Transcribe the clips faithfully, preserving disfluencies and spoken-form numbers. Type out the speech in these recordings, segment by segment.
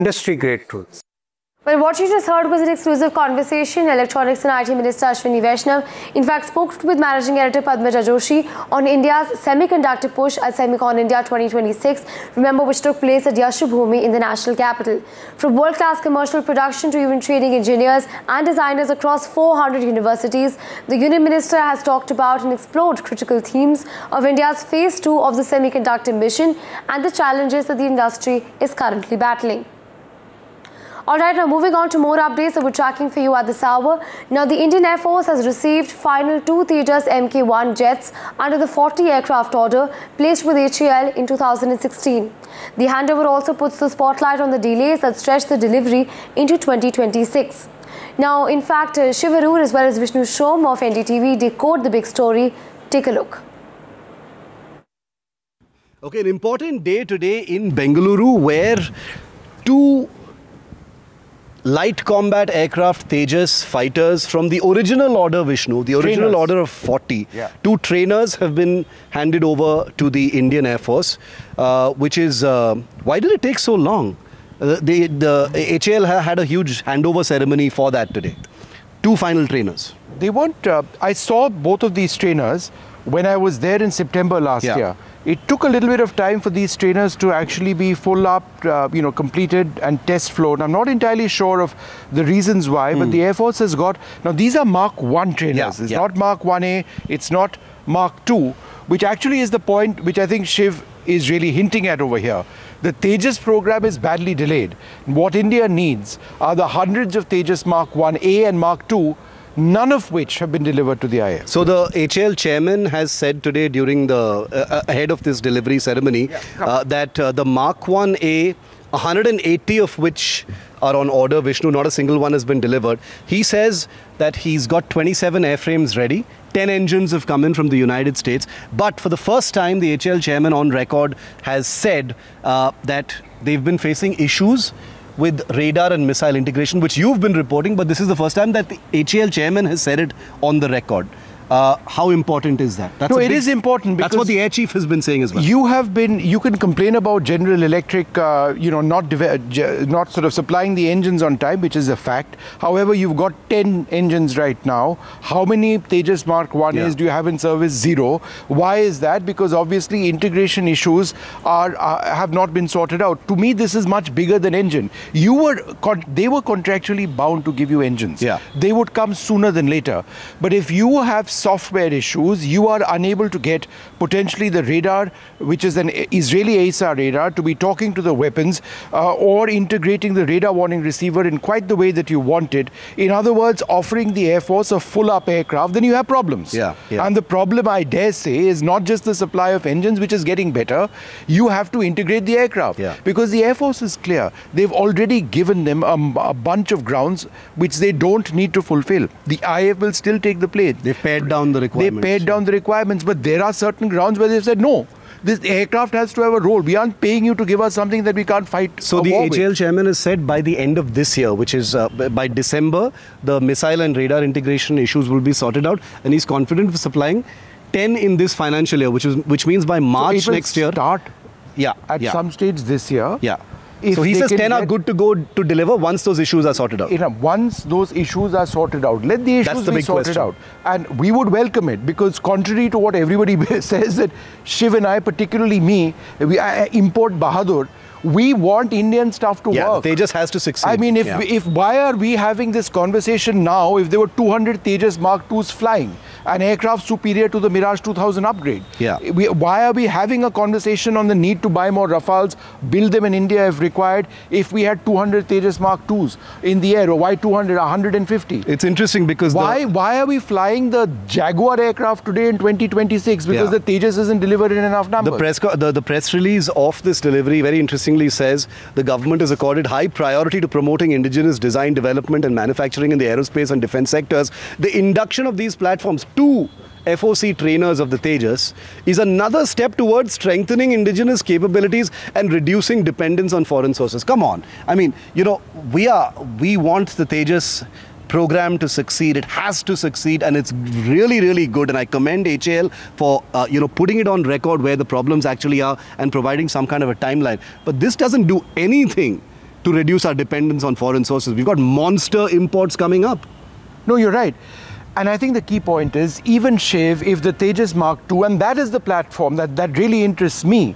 industry-grade tools. Well, what you just heard was an exclusive conversation. Electronics and I T Minister Ashwini Vaishnaw, in fact, spoke with Managing Editor Padmaja Joshi on India's semiconductor push at Semicon India twenty twenty-six, remember, which took place at Yashobhoomi in the national capital. From world-class commercial production to even training engineers and designers across four hundred universities, the Union Minister has talked about and explored critical themes of India's phase two of the semiconductor mission and the challenges that the industry is currently battling. Alright, now moving on to more updates that we're tracking for you at this hour. Now, the Indian Air Force has received final two Tejas M K one jets under the forty aircraft order placed with H A L in two thousand sixteen. The handover also puts the spotlight on the delays that stretch the delivery into twenty twenty-six. Now, in fact, uh, Shiv Arur as well as Vishnu Shom of N D T V decode the big story. Take a look. Okay, an important day today in Bengaluru where two light combat aircraft Tejas fighters from the original order, Vishnu, the original trainers. order of forty. Yeah. Two trainers have been handed over to the Indian Air Force, uh, which is, uh, why did it take so long? Uh, the, the H A L had a huge handover ceremony for that today. Two final trainers. They want, uh, I saw both of these trainers when I was there in September last yeah. year. It took a little bit of time for these trainers to actually be full up, uh, you know, completed and test flown. I'm not entirely sure of the reasons why, mm. but the Air Force has got, now these are Mark one trainers. Yeah, it's yeah. not Mark one A, it's not Mark two, which actually is the point which I think Shiv is really hinting at over here. The Tejas program is badly delayed. What India needs are the hundreds of Tejas Mark one A and Mark two, none of which have been delivered to the I A F. So the H A L chairman has said today during the, uh, ahead of this delivery ceremony, yeah, uh, that uh, the Mark one A, one hundred eighty of which are on order, Vishnu, not a single one has been delivered. He says that he's got twenty-seven airframes ready. ten engines have come in from the United States. But for the first time, the H A L chairman on record has said uh, that they've been facing issues with radar and missile integration, which you've been reporting, but this is the first time that the H A L chairman has said it on the record. Uh, how important is that? That's no, it big, is important because that's what the air chief has been saying as well. You have been, you can complain about General Electric, uh, you know, not not sort of supplying the engines on time, which is a fact. However, you've got ten engines right now. How many Tejas Mark one A's yeah. do you have in service? Zero. Why is that? Because obviously integration issues are, are have not been sorted out. To me, this is much bigger than engine. You were, they were contractually bound to give you engines. Yeah. They would come sooner than later. But if you have software issues, you are unable to get potentially the radar, which is an Israeli A S A radar, to be talking to the weapons uh, or integrating the radar warning receiver in quite the way that you wanted. In other words, offering the Air Force a full-up aircraft, then you have problems. Yeah, yeah. And the problem, I dare say, is not just the supply of engines, which is getting better. You have to integrate the aircraft. Yeah. Because the Air Force is clear. They've already given them a, a bunch of grounds which they don't need to fulfill. The I A F will still take the plane. They've pared down the requirements. They pared down the requirements, but there are certain grounds where they've said, no, this aircraft has to have a role. We aren't paying you to give us something that we can't fight. So the H A L chairman has said by the end of this year, which is uh, by December, the missile and radar integration issues will be sorted out, and he's confident of supplying ten in this financial year, which is which means by March so next year. Start yeah, at yeah. some stage this year. Yeah. If so he says ten are good to go to deliver once those issues are sorted out. You know, once those issues are sorted out, let the issues That's the be big sorted question. out. And we would welcome it, because contrary to what everybody says, that Shiv and I, particularly me, we I import Bahadur, we want Indian stuff to yeah, work. Tejas has to succeed. I mean, if, yeah. we, if why are we having this conversation now if there were two hundred Tejas Mark twos flying, an aircraft superior to the Mirage two thousand upgrade? Yeah. We, why are we having a conversation on the need to buy more Rafales, build them in India if required, if we had two hundred Tejas Mark twos in the air? Or why two hundred, one hundred fifty? It's interesting because why why are we flying the Jaguar aircraft today in twenty twenty-six? Because yeah. the Tejas isn't delivered in enough numbers. The press, the, the press release of this delivery very interestingly says the government has accorded high priority to promoting indigenous design, development and manufacturing in the aerospace and defense sectors. The induction of these platforms to F O C trainers of the Tejas is another step towards strengthening indigenous capabilities and reducing dependence on foreign sources. Come on. I mean, you know, we are, we want the Tejas program to succeed. It has to succeed, and it's really, really good. And I commend H A L for, uh, you know, putting it on record where the problems actually are and providing some kind of a timeline. But this doesn't do anything to reduce our dependence on foreign sources. We've got monster imports coming up. No, you're right. And I think the key point is, even Shiv, if the Tejas Mark two, and that is the platform that, that really interests me,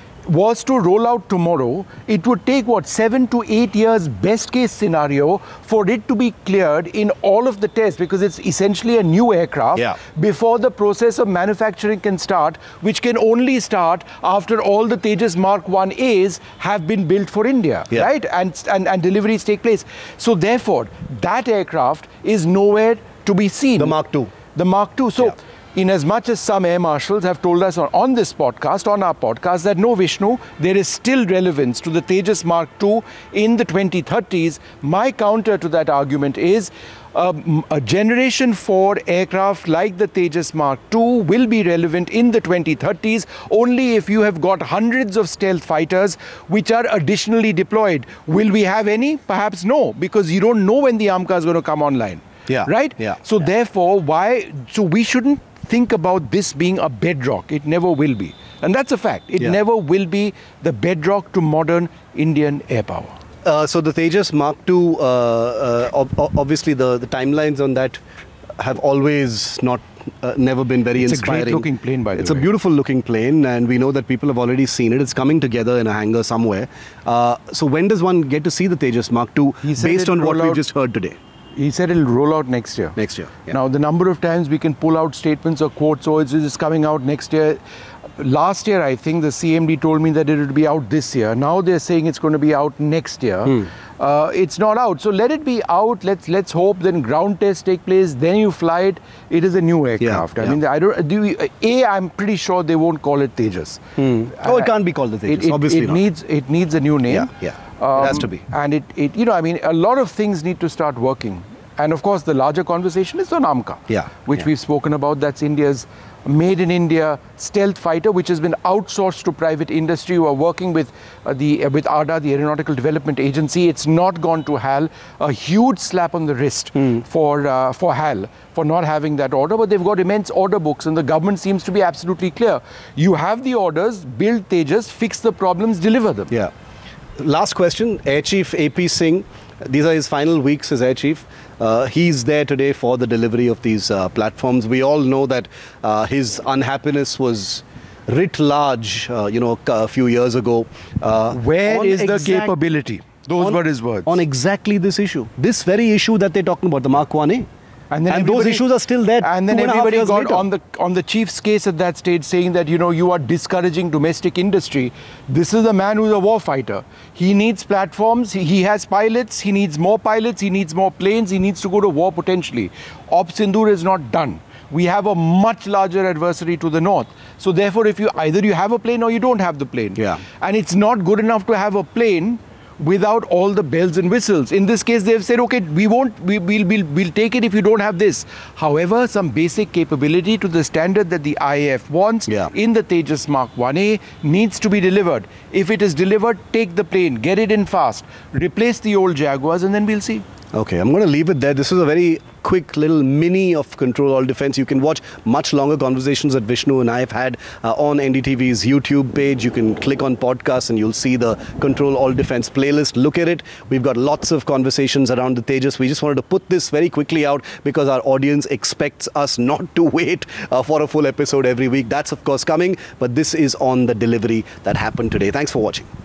was to roll out tomorrow, it would take, what, seven to eight years, best case scenario, for it to be cleared in all of the tests, because it's essentially a new aircraft, yeah. before the process of manufacturing can start, which can only start after all the Tejas Mark one A's have been built for India, yeah. right? And, and, and deliveries take place. So therefore, that aircraft is nowhere to be seen. The Mark two. The Mark two. So, yeah. in as much as some air marshals have told us on, on this podcast, on our podcast, that no, Vishnu, there is still relevance to the Tejas Mark two in the twenty thirties. My counter to that argument is um, a generation four aircraft like the Tejas Mark two will be relevant in the twenty thirties only if you have got hundreds of stealth fighters which are additionally deployed. Will we have any? Perhaps no, because you don't know when the AMCA is going to come online. Yeah. Right? Yeah. So yeah. therefore, why? So we shouldn't think about this being a bedrock. It never will be. And that's a fact. It yeah. never will be the bedrock to modern Indian air power. Uh, so the Tejas Mark two, uh, uh, ob obviously the, the timelines on that have always not, uh, never been very it's inspiring. It's a great looking plane, by the it's way. It's a beautiful looking plane, and we know that people have already seen it. It's coming together in a hangar somewhere. Uh, so when does one get to see the Tejas Mark two based on what we've just heard today? He said it'll roll out next year. Next year. Yeah. Now, the number of times we can pull out statements or quotes, oh, it's coming out next year. Last year, I think the C M D told me that it would be out this year. Now they're saying it's going to be out next year. Hmm. Uh, it's not out. So let it be out. Let's let's hope. Then ground tests take place. Then you fly it. It is a new aircraft. Yeah, I yeah. mean, I don't. Do we, A, I'm pretty sure they won't call it Tejas. Hmm. Oh, it can't be called the Tejas. It, it, obviously it not. needs it needs a new name. Yeah, yeah. Um, it has to be. And it, it, you know, I mean, a lot of things need to start working. And of course, the larger conversation is on AMCA, yeah, which yeah. we've spoken about. That's India's made in India stealth fighter, which has been outsourced to private industry who are working with uh, the uh, with A D A, the Aeronautical Development Agency. It's not gone to H A L. A huge slap on the wrist mm. for uh, for H A L for not having that order. But they've got immense order books, and the government seems to be absolutely clear. You have the orders, build Tejas, fix the problems, deliver them. Yeah. Last question, Air Chief A P Singh. These are his final weeks as Air Chief. Uh, he's there today for the delivery of these uh, platforms. We all know that uh, his unhappiness was writ large, uh, you know, a few years ago. Uh, Where is the capability? Those on, were his words. On exactly this issue. This very issue that they're talking about, the Mark one A. And, then and those issues are still there. And then two and everybody and got later. on the on the chief's case at that stage, saying that, you know, you are discouraging domestic industry. This is a man who's a war fighter. He needs platforms. He, he has pilots. He needs more pilots. He needs more planes. He needs to go to war potentially. Op Sindoor is not done. We have a much larger adversary to the north. So therefore, if you either you have a plane or you don't have the plane. Yeah. And it's not good enough to have a plane without all the bells and whistles. In this case, they've said, okay, we won't, we, we'll, we'll, we'll take it if you don't have this. However, some basic capability to the standard that the I A F wants yeah. in the Tejas Mark one A needs to be delivered. If it is delivered, take the plane, get it in fast, replace the old Jaguars, and then we'll see. Okay, I'm going to leave it there. This is a very quick little mini of Control All Defense. You can watch much longer conversations that Vishnu and I have had uh, on N D T V's YouTube page. You can click on podcasts and you'll see the Control All Defense playlist. Look at it. We've got lots of conversations around the Tejas. We just wanted to put this very quickly out because our audience expects us not to wait uh, for a full episode every week. That's of course coming, but this is on the delivery that happened today. Thanks for watching.